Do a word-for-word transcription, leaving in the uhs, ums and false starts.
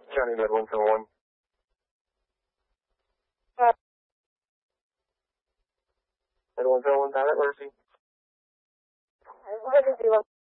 County Med one seven one. Uh, Med one seven one, Pilot Mercy. what is it?